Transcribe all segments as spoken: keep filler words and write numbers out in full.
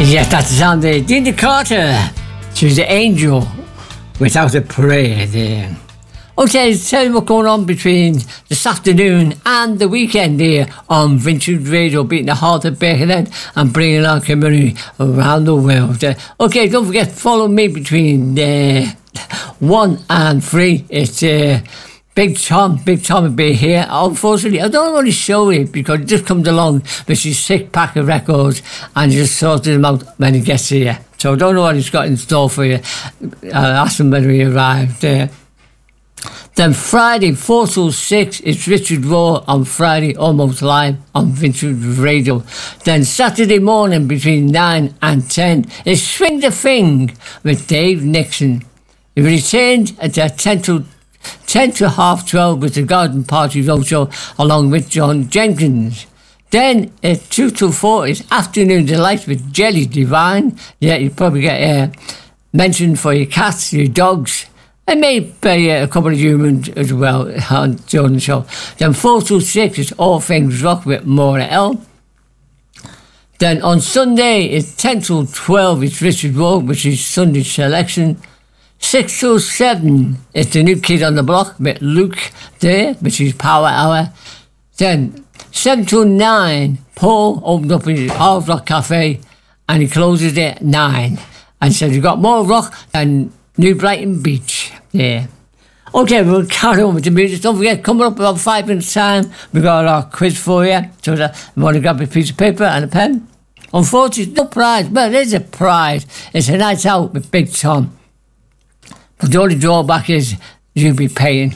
Yes, that's the sound of Dina Carter. She's the angel without a prayer there. Okay, let's tell you what's going on between this afternoon and the weekend here on Vintage Radio, beating the heart of Birkenhead and bringing our community around the world. Uh, okay, don't forget, follow me between uh, one and three. It's uh, Big Tom. Big Tom will be here. Unfortunately, I don't want to show it because he just comes along with his sick pack of records and just sorted them out when he gets here. So I don't know what he's got in store for you. I'll ask him when he arrived. Uh, Then Friday, four till six, it's Richard Raw on Friday, almost live on Vintage Radio. Then Saturday morning between nine and ten, it's Swing the Thing with Dave Nixon. He returned at ten to ten to half twelve with the Garden Party Roadshow along with John Jenkins. Then at two till four, it's Afternoon Delight with Jelly Divine. Yeah, you probably get uh, mentioned for your cats, your dogs, and maybe uh, a couple of humans as well on during the show. Then four till six is All Things Rock with Maura L. Then on Sunday it's ten till twelve, it's Richard Rowe, which is Sunday selection. six till seven it's the New Kid on the Block with Luke there, which is Power Hour. Then seven till nine, Paul opened up his Hard Rock Cafe and he closes it at nine. And said you've got more rock than New Brighton Beach. Yeah. Okay, we'll carry on with the music. Don't forget, coming up about five minutes' time, we've got our quiz for you. So that you want to grab a piece of paper and a pen. Unfortunately, no prize. Well, there's a prize. It's a night out with Big Tom. But the only drawback is you'll be paying.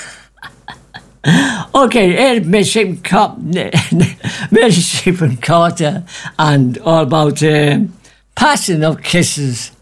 Okay, here's Mississippi Cop, Mississippi Carter, and all about um, passing of kisses.